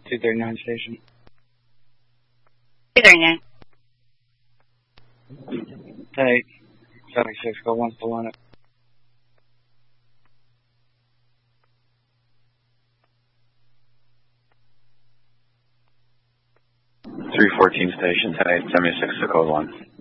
239 station. 239. Hey, 76, go once to line up. 314 station, 10-8, 76 to code 1.